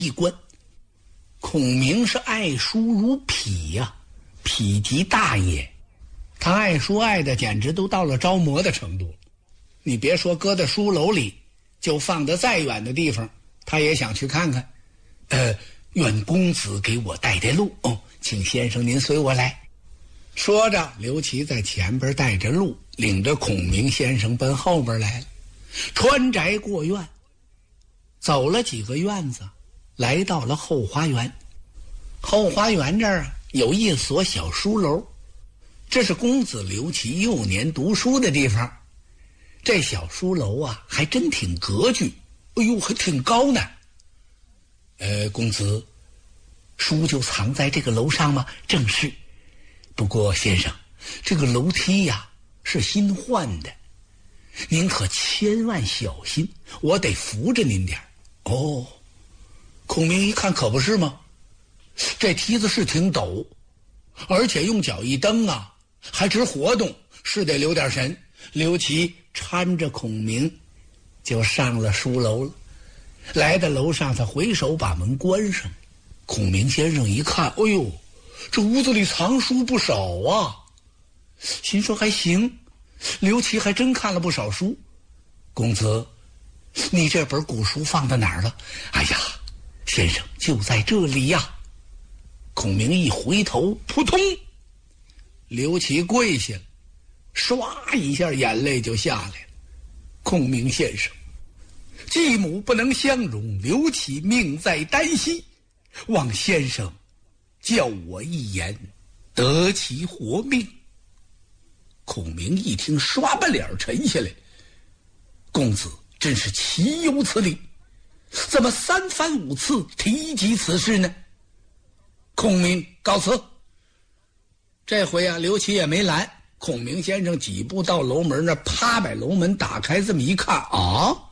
一关。孔明是爱书如匹呀，否极大也。他爱书爱的简直都到了着魔的程度了。你别说搁在书楼里，就放得再远的地方，他也想去看看。愿公子给我带带路哦，请先生您随我来。说着，刘琦在前边带着路，领着孔明先生奔后边来了。穿宅过院，走了几个院子，来到了后花园。后花园这儿有一所小书楼，这是公子刘琦幼年读书的地方。这小书楼啊，还真挺格局，哎呦，还挺高呢。公子，书就藏在这个楼上吗？正是。不过先生，这个楼梯呀，是新换的，您可千万小心，我得扶着您点儿。哦，孔明一看，可不是吗？这梯子是挺陡，而且用脚一蹬啊，还直活动，是得留点神。刘琦搀着孔明就上了书楼了。来到楼上，他回手把门关上。孔明先生一看，哎呦，这屋子里藏书不少啊，心说还行，刘琦还真看了不少书。公子，你这本古书放到哪儿了？哎呀，先生就在这里呀。孔明一回头，扑通，刘琦跪下了，唰一下眼泪就下来了。孔明先生，继母不能相容，刘琦命在旦夕，望先生叫我一言，得其活命。孔明一听，唰把脸沉下来。公子真是岂有此理，怎么三番五次提及此事呢？孔明告辞。这回啊，刘琦也没拦，孔明先生几步到楼门那儿，啪把楼门打开，这么一看啊，